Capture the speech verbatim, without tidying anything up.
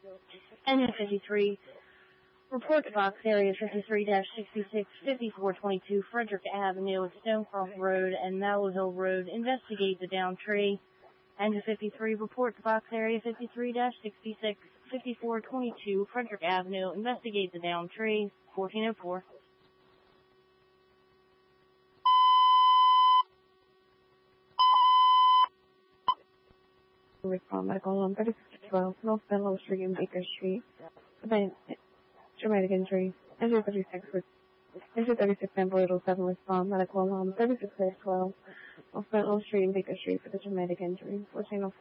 Engine fifty-three, report to box area fifty-three sixty-six fifty-four twenty-two Frederick Avenue, Stonecroft Road and Mallow Hill Road. Investigate the downed tree. Engine fifty-three, report to box area fifty-three sixty-six fifty-four twenty-two Frederick Avenue. Investigate the downed tree. fourteen oh four. Respond medical on thirty-six twelve North Benlow Street and Baker Street. Event traumatic injury. Engine thirty-six with Engine thirty-six Amber seven respond medical alarm thirty-six twelve North Benlow Street and Baker Street for the traumatic injury. fourteen oh four.